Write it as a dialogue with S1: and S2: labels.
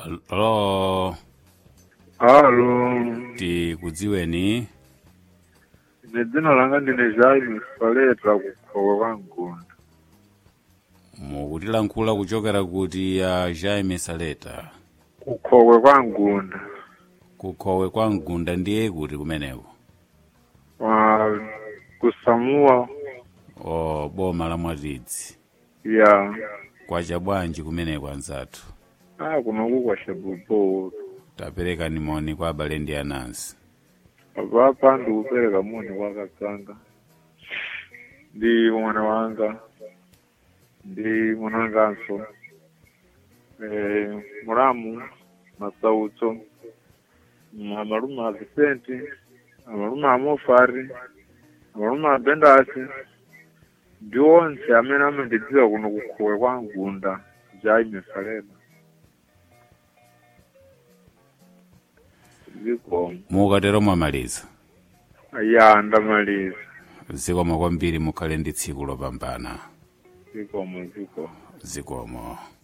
S1: Hello.
S2: Halo,
S1: Tikudziweni.
S2: ine dzina langa ndine Jaime Faleta kukhowa kwangunda.
S1: Mukutilankhula kuchokera kuti ya Jaime Saleta.
S2: Kukhowe kwangunda.
S1: Kukhowe kwangunda ndiye kuti kumeneko.
S2: Kusamuwa.
S1: Boma la Mwatidzi.
S2: Ya.
S1: Kwacha bwanji kumeneko anzathu.
S2: Kunoku kwa shabubo.
S1: Tapereka nimoni kwa abale ndi anansi.
S2: Papa ndikupereka moni kwa katsanga. Ndi mwana wanga. Ndi mwana wanganso. Mulamu, Masautso. Amalume a Vicente. Amalume a Mofari. Amalume a Bendasi. Ndi onse amene amandidziwa kuno kukhowe kwangunda. Jaime Faleta. Zikomo.
S1: Mukatero mwamaliza.
S2: Ya, ndamaliza.
S1: Zikomo kwambiri mukhale ndi tsiku lopambana.
S2: Zikomo.
S1: Zikomo.